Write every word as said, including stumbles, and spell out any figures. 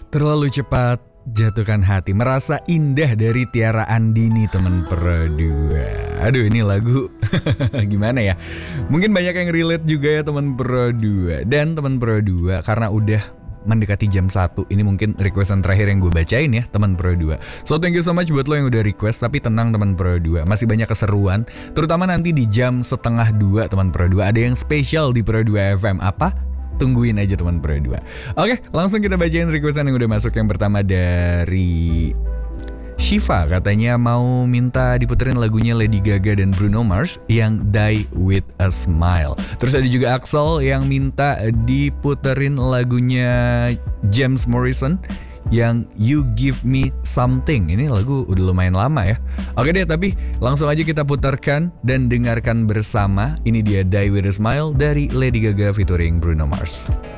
Terlalu cepat jatuhkan hati, merasa indah dari Tiara Andini teman berdua. Aduh ini lagu gimana ya? Mungkin banyak yang relate juga ya teman berdua. Dan teman berdua karena udah mendekati jam satu, ini mungkin requestan terakhir yang gue bacain ya teman berdua. So thank you so much buat lo yang udah request. Tapi tenang teman berdua, masih banyak keseruan. Terutama nanti di jam setengah dua teman berdua, ada yang spesial di Pro dua F M. Apa? Tungguin aja teman Pro dua. Oke, langsung kita bacain requestan yang udah masuk. Yang pertama dari Shiva, katanya mau minta diputerin lagunya Lady Gaga dan Bruno Mars yang Die With A Smile. Terus ada juga Axel yang minta diputerin lagunya James Morrison yang You Give Me Something. Ini lagu udah lumayan lama ya. Oke deh, tapi langsung aja kita putarkan dan dengarkan bersama. Ini dia Die With A Smile dari Lady Gaga featuring Bruno Mars.